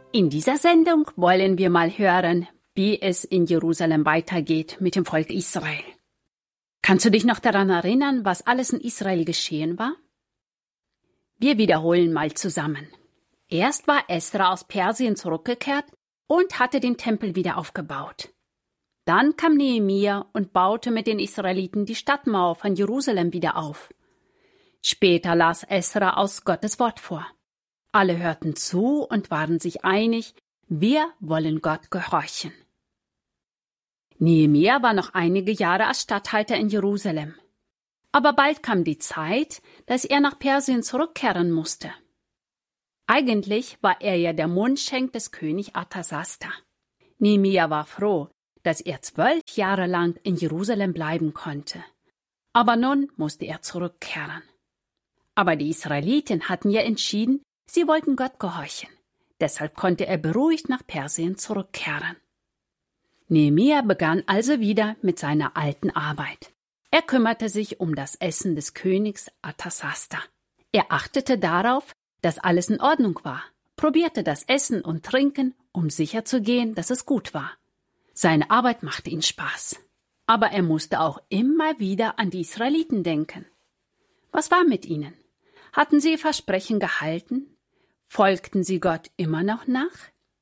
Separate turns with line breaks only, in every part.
In dieser Sendung wollen wir mal hören, wie es in Jerusalem weitergeht mit dem Volk Israel. Kannst du dich noch daran erinnern, was alles in Israel geschehen war? Wir wiederholen mal zusammen. Erst war Esra aus Persien zurückgekehrt und hatte den Tempel wieder aufgebaut. Dann kam Nehemia und baute mit den Israeliten die Stadtmauer von Jerusalem wieder auf. Später las Esra aus Gottes Wort vor. Alle hörten zu und waren sich einig, wir wollen Gott gehorchen. Nehemia war noch einige Jahre als Statthalter in Jerusalem. Aber bald kam die Zeit, dass er nach Persien zurückkehren musste. Eigentlich war er ja der Mundschenk des Königs Artasasta. Nehemia war froh, dass er 12 Jahre lang in Jerusalem bleiben konnte. Aber nun musste er zurückkehren. Aber die Israeliten hatten ja entschieden, sie wollten Gott gehorchen. Deshalb konnte er beruhigt nach Persien zurückkehren. Nehemia begann also wieder mit seiner alten Arbeit. Er kümmerte sich um das Essen des Königs Artasasta. Er achtete darauf, dass alles in Ordnung war, probierte das Essen und Trinken, um sicherzugehen, dass es gut war. Seine Arbeit machte ihm Spaß. Aber er musste auch immer wieder an die Israeliten denken. Was war mit ihnen? Hatten sie ihr Versprechen gehalten? Folgten sie Gott immer noch nach?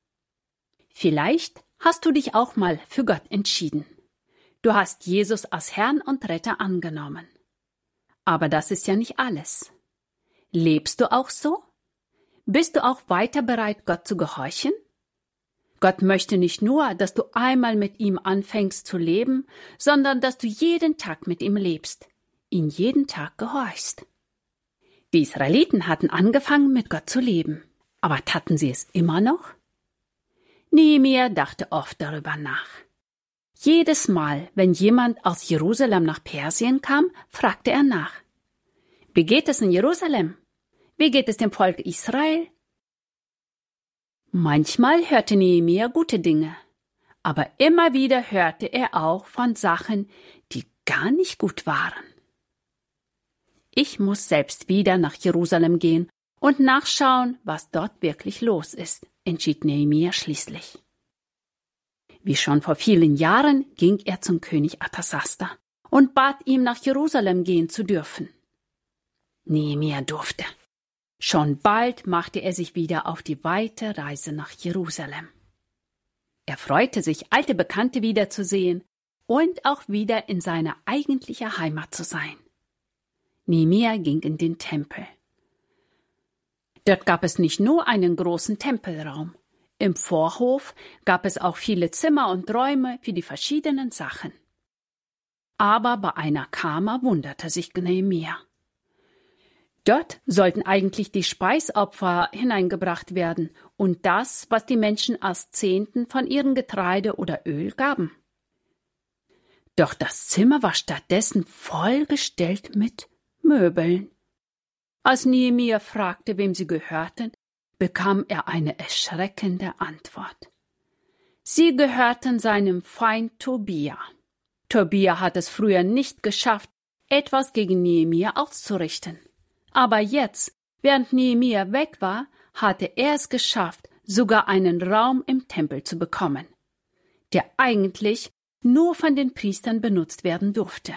Vielleicht hast du dich auch mal für Gott entschieden. Du hast Jesus als Herrn und Retter angenommen. Aber das ist ja nicht alles. Lebst du auch so? Bist du auch weiter bereit, Gott zu gehorchen? Gott möchte nicht nur, dass du einmal mit ihm anfängst zu leben, sondern dass du jeden Tag mit ihm lebst, ihn jeden Tag gehorchst. Die Israeliten hatten angefangen, mit Gott zu leben. Aber taten sie es immer noch? Nehemia dachte oft darüber nach. Jedes Mal, wenn jemand aus Jerusalem nach Persien kam, fragte er nach. Wie geht es in Jerusalem? Wie geht es dem Volk Israel? Manchmal hörte Nehemia gute Dinge, aber immer wieder hörte er auch von Sachen, die gar nicht gut waren. Ich muss selbst wieder nach Jerusalem gehen und nachschauen, was dort wirklich los ist, entschied Nehemia schließlich. Wie schon vor vielen Jahren ging er zum König Artasasta und bat ihm, nach Jerusalem gehen zu dürfen. Nehemia durfte. Schon bald machte er sich wieder auf die weite Reise nach Jerusalem. Er freute sich, alte Bekannte wiederzusehen und auch wieder in seiner eigentlichen Heimat zu sein. Nehemia ging in den Tempel. Dort gab es nicht nur einen großen Tempelraum. Im Vorhof gab es auch viele Zimmer und Räume für die verschiedenen Sachen. Aber bei einer Kammer wunderte sich Nehemia. Dort sollten eigentlich die Speisopfer hineingebracht werden und das, was die Menschen als Zehnten von ihrem Getreide oder Öl gaben. Doch das Zimmer war stattdessen vollgestellt mit Möbeln. Als Nehemia fragte, wem sie gehörten, bekam er eine erschreckende Antwort. Sie gehörten seinem Feind Tobia. Tobia hat es früher nicht geschafft, etwas gegen Nehemia auszurichten. Aber jetzt, während Nehemia weg war, hatte er es geschafft, sogar einen Raum im Tempel zu bekommen, der eigentlich nur von den Priestern benutzt werden durfte.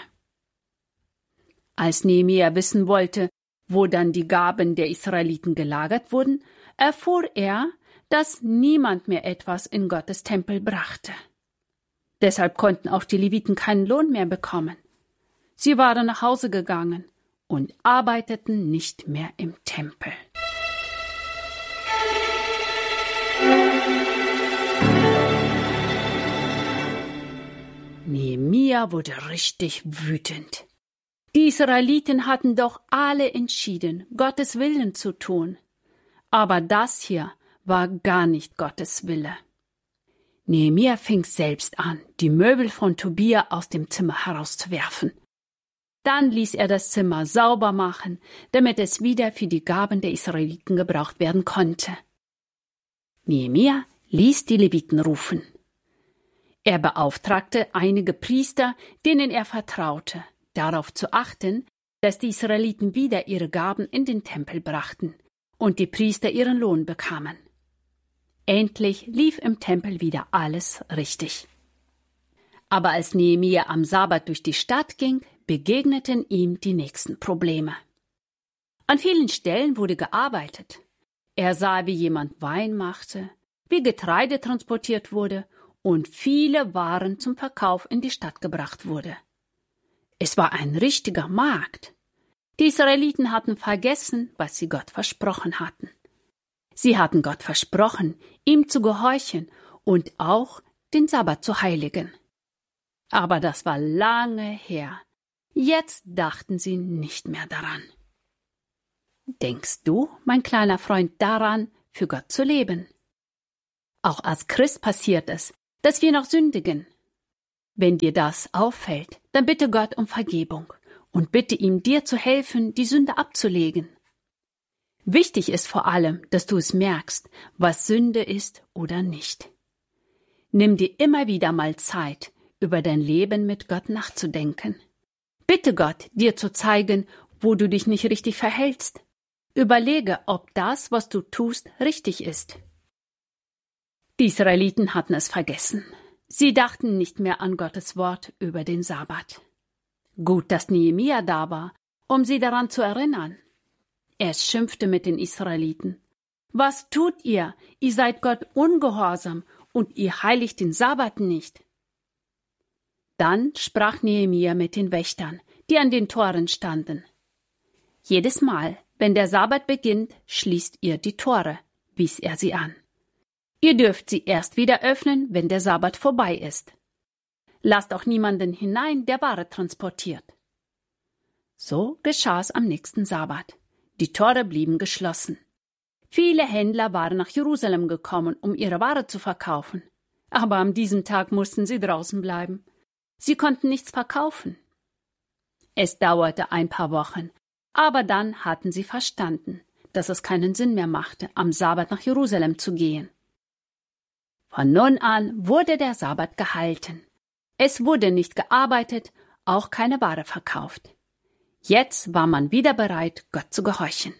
Als Nehemia wissen wollte, wo dann die Gaben der Israeliten gelagert wurden, erfuhr er, dass niemand mehr etwas in Gottes Tempel brachte. Deshalb konnten auch die Leviten keinen Lohn mehr bekommen. Sie waren nach Hause gegangen und arbeiteten nicht mehr im Tempel. Nehemia wurde richtig wütend. Die Israeliten hatten doch alle entschieden, Gottes Willen zu tun. Aber das hier war gar nicht Gottes Wille. Nehemia fing selbst an, die Möbel von Tobia aus dem Zimmer herauszuwerfen. Dann ließ er das Zimmer sauber machen, damit es wieder für die Gaben der Israeliten gebraucht werden konnte. Nehemia ließ die Leviten rufen. Er beauftragte einige Priester, denen er vertraute, darauf zu achten, dass die Israeliten wieder ihre Gaben in den Tempel brachten und die Priester ihren Lohn bekamen. endlich lief im Tempel wieder alles richtig. Aber als Nehemia am Sabbat durch die Stadt ging, begegneten ihm die nächsten Probleme. An vielen Stellen wurde gearbeitet. Er sah, wie jemand Wein machte, wie Getreide transportiert wurde und viele Waren zum Verkauf in die Stadt gebracht wurde. Es war ein richtiger Markt. Die Israeliten hatten vergessen, was sie Gott versprochen hatten. Sie hatten Gott versprochen, ihm zu gehorchen und auch den Sabbat zu heiligen. Aber das war lange her. Jetzt dachten sie nicht mehr daran. Denkst du, mein kleiner Freund, daran, für Gott zu leben? Auch als Christ passiert es, dass wir noch sündigen. Wenn dir das auffällt, dann bitte Gott um Vergebung und bitte ihm, dir zu helfen, die Sünde abzulegen. Wichtig ist vor allem, dass du es merkst, was Sünde ist oder nicht. Nimm dir immer wieder mal Zeit, über dein Leben mit Gott nachzudenken. Bitte Gott, dir zu zeigen, wo du dich nicht richtig verhältst. Überlege, ob das, was du tust, richtig ist. Die Israeliten hatten es vergessen. Sie dachten nicht mehr an Gottes Wort über den Sabbat. Gut, dass Nehemia da war, um sie daran zu erinnern. Er schimpfte mit den Israeliten. Was tut ihr? Ihr seid Gott ungehorsam und ihr heiligt den Sabbat nicht. Dann sprach Nehemia mit den Wächtern, die an den Toren standen. Jedes Mal, wenn der Sabbat beginnt, schließt ihr die Tore, wies er sie an. Ihr dürft sie erst wieder öffnen, wenn der Sabbat vorbei ist. Lasst auch niemanden hinein, der Ware transportiert. So geschah es am nächsten Sabbat. Die Tore blieben geschlossen. Viele Händler waren nach Jerusalem gekommen, um ihre Ware zu verkaufen. Aber an diesem Tag mussten sie draußen bleiben. Sie konnten nichts verkaufen. Es dauerte ein paar Wochen, aber dann hatten sie verstanden, dass es keinen Sinn mehr machte, am Sabbat nach Jerusalem zu gehen. Von nun an wurde der Sabbat gehalten. Es wurde nicht gearbeitet, auch keine Ware verkauft. Jetzt war man wieder bereit, Gott zu gehorchen.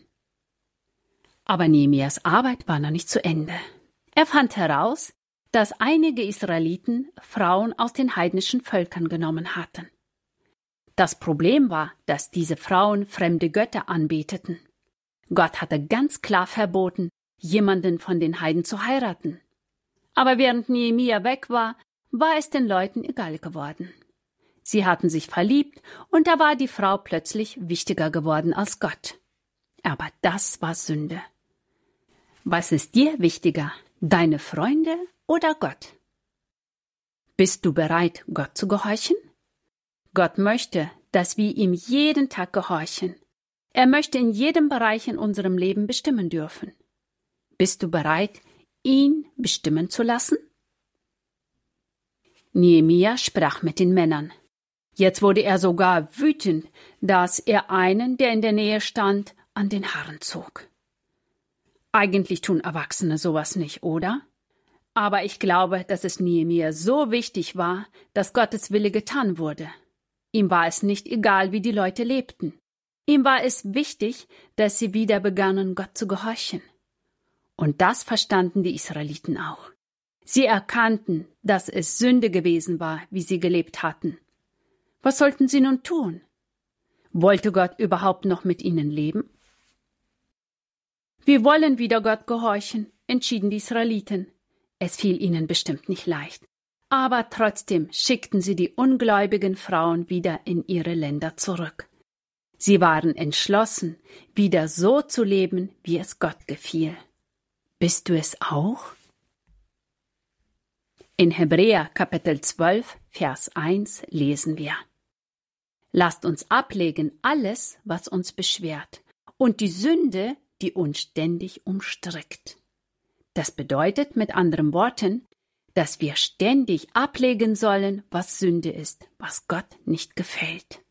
Aber Nehemias Arbeit war noch nicht zu Ende. Er fand heraus, dass einige Israeliten Frauen aus den heidnischen Völkern genommen hatten. Das Problem war, dass diese Frauen fremde Götter anbeteten. Gott hatte ganz klar verboten, jemanden von den Heiden zu heiraten. Aber während Nehemia weg war, war es den Leuten egal geworden. Sie hatten sich verliebt und da war die Frau plötzlich wichtiger geworden als Gott. Aber das war Sünde. Was ist dir wichtiger, deine Freunde oder Gott? Bist du bereit, Gott zu gehorchen? Gott möchte, dass wir ihm jeden Tag gehorchen. Er möchte in jedem Bereich in unserem Leben bestimmen dürfen. Bist du bereit, ihn bestimmen zu lassen? Nehemia sprach mit den Männern. Jetzt wurde er sogar wütend, dass er einen, der in der Nähe stand, an den Haaren zog. Eigentlich tun Erwachsene sowas nicht, oder? Aber ich glaube, dass es Nehemia so wichtig war, dass Gottes Wille getan wurde. Ihm war es nicht egal, wie die Leute lebten. Ihm war es wichtig, dass sie wieder begannen, Gott zu gehorchen. Und das verstanden die Israeliten auch. Sie erkannten, dass es Sünde gewesen war, wie sie gelebt hatten. Was sollten sie nun tun? Wollte Gott überhaupt noch mit ihnen leben? Wir wollen wieder Gott gehorchen, entschieden die Israeliten. Es fiel ihnen bestimmt nicht leicht. Aber trotzdem schickten sie die ungläubigen Frauen wieder in ihre Länder zurück. Sie waren entschlossen, wieder so zu leben, wie es Gott gefiel. Bist du es auch? In Hebräer Kapitel 12, Vers 1 lesen wir: Lasst uns ablegen alles, was uns beschwert, und die Sünde, die uns ständig umstrickt. Das bedeutet mit anderen Worten, dass wir ständig ablegen sollen, was Sünde ist, was Gott nicht gefällt.